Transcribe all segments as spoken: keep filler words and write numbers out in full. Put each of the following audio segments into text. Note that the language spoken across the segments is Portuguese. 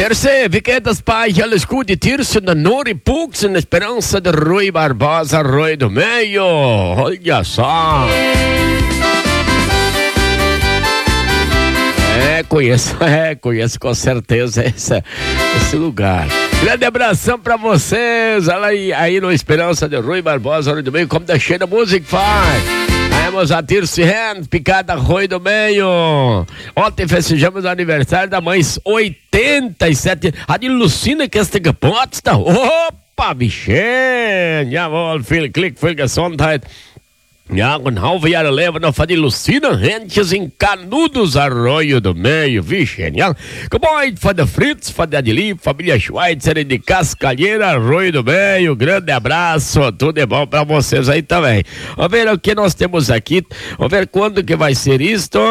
Terce, Viquetas Pai, ela escude Tirso na Nori Pux, na Esperança de Rui Barbosa, Rui do Meio. Olha só. É, conheço, é, conheço com certeza esse, esse lugar. Grande abração pra vocês, olha aí, aí no Esperança de Rui Barbosa, Rui do Meio, como da cheia da música faz. Vamos a Tirce Hand, picada Rui do Meio. Ontem festejamos o aniversário da mãe, oitenta e sete. A de Lucina que este Geburtstag. Tá? Opa, bichinho. Jawohl, viel Glück, viel Gesundheit. Ja, und Haufe Jahre leben noch von die Lucina, Händchen in Canudos, Arroio do Meio, vixe, genial. Gemoit von der Fritz, von der Adeli, família Schweitzer de Cascalheira, Arroio do Meio, grande abraço, tudo é bom pra vocês aí também. Vamos ver o que nós temos aqui, vamos ver quando que vai ser isto.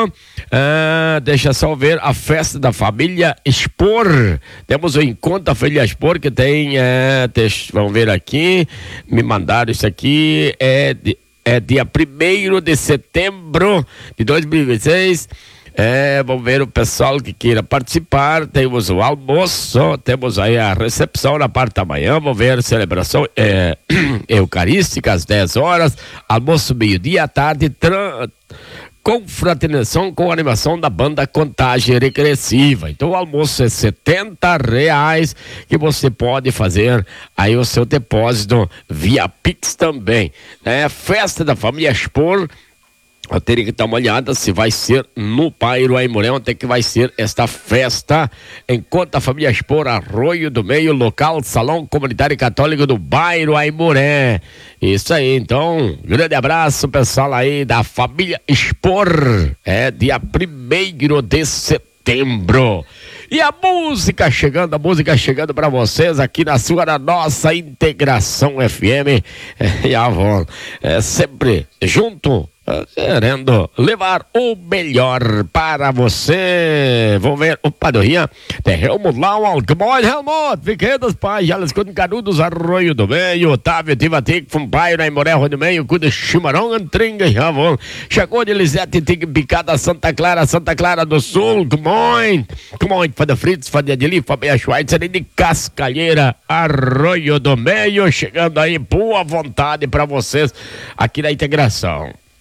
Ah, deixa só ver a festa da família Spor. Temos o encontro da família Spor que tem, é, deixa, vamos ver aqui, me mandaram isso aqui, é de É dia primeiro de setembro de dois mil e vinte e seis. É, vamos ver o pessoal que queira participar. Temos o almoço, temos aí a recepção na parte da manhã. Vamos ver a celebração é, eucarística às dez horas. Almoço meio-dia à tarde. Tra... confraternização com animação da banda Contagem Regressiva. Então o almoço é setenta reais que você pode fazer aí o seu depósito via Pix também. É festa da família Spor. Eu teria que dar uma olhada se vai ser no Bairro Aimoré, onde é que vai ser esta festa. Enquanto a família Spor, Arroio do Meio, local, Salão Comunitário Católico do Bairro Aimoré. Isso aí, então, grande abraço, pessoal aí da família Spor. É dia primeiro de setembro. E a música chegando, a música chegando pra vocês aqui na sua, na nossa Integração F M. É, Avon, é sempre junto, querendo levar o melhor para você. Vamos ver o Padorinha. Tem Helmut Lauer. Good morning, Helmut. Viquedas Pai, elas escutam Canudos, Arroio do Meio. Otávio Tivatic, from Bairro Aimoré, Arroio do Meio. Cuida Chimarrão, Antringa e Avon. Chegou de Lisete, Tig Picada, Santa Clara, Santa Clara do Sul. Good morning. Good morning, Fada Fritz, Fada Adeli, família Schweitzer de Cascalheira, Arroio do Meio. Chegando aí, boa vontade para vocês aqui na Integração.